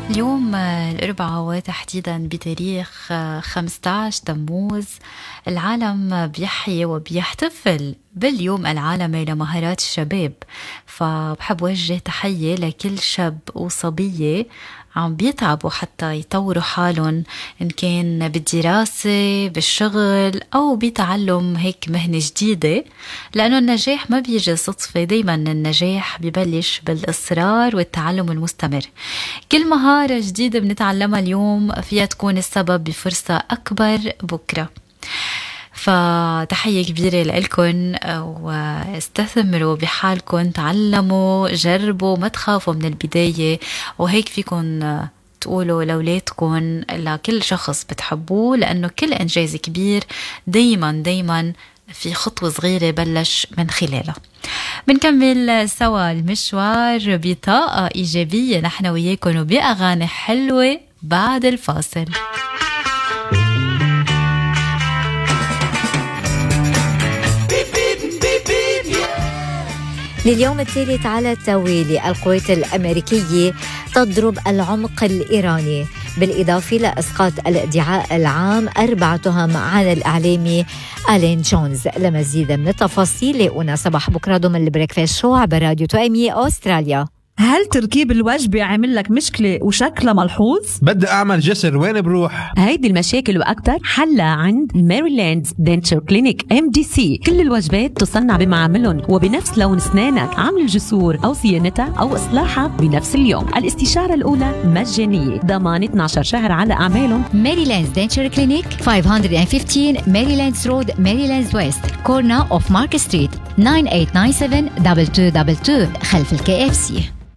اليوم الأربعاء وتحديدا بتاريخ 15 تموز العالم بيحيي وبيحتفل باليوم العالمي لمهارات الشباب. فبحب وجه تحية لكل شاب وصبية عم بيتعبوا حتى يطوروا حالهم، إن كان بالدراسة بالشغل أو بتعلم هيك مهنة جديدة، لأنه النجاح ما بيجي صدفة. دايما النجاح ببلش بالإصرار والتعلم المستمر. كل مهارة جديدة بنتعلمها اليوم فيها تكون السبب بفرصة أكبر بكرة. فتحية كبيرة لكم، واستثمروا بحالكم، تعلموا، جربوا، ما تخافوا من البداية. وهيك فيكم تقولوا لأولادكم، لكل شخص بتحبوه، لأنه كل إنجاز كبير دايما في خطوة صغيرة بلش من خلالها. بنكمل سوا المشوار بطاقة إيجابية نحن وياكم وبأغاني حلوة بعد الفاصل. لليوم الثالث على التوالي القوات الأمريكية تضرب العمق الإيراني، بالإضافة لإسقاط الادعاء العام 4 تهم عن الإعلامي ألين جونز. لمزيد من التفاصيل لاقونا صباح بكرة ضمن البريكفاست شو عبر راديو توأمي أستراليا. هل تركيب الوجبة عامل لك مشكلة وشكلها ملحوظ؟ بدي أعمل جسر، وين بروح؟ هيدي المشاكل وأكتر حلها عند ماريلاند دنتشر كلينيك MDC. كل الوجبات تصنع بمعاملهم وبنفس لون أسنانك. عمل الجسور أو صيانتها أو إصلاحها بنفس اليوم. الاستشارة الأولى مجانية، ضمان 12 شهر على أعمالهم. ماريلاند دنتشر كلينيك 515 ماريلاندز رود، ماريلاندز ويست، كورنا أوف مارك ستريت، 9897 2222 خلف الKFC.